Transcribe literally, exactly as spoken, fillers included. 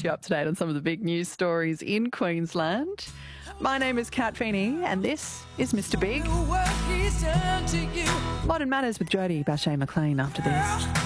you up to date on some of the big news stories in Queensland. My name is Kat Feeney and this is Mister Big. Modern Matters with Jodie Bache McLean after this.